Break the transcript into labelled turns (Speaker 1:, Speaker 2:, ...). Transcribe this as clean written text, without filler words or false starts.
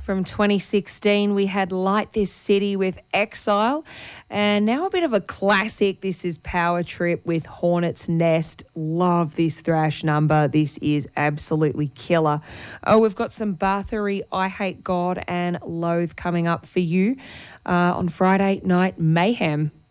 Speaker 1: From 2016, we had Light This City with Exile. And now a bit of a classic. This is Power Trip with Hornet's Nest. Love this thrash number. This is absolutely killer. Oh, we've got some Bathory, I Hate God and Loathe coming up for you on Friday Night Mayhem.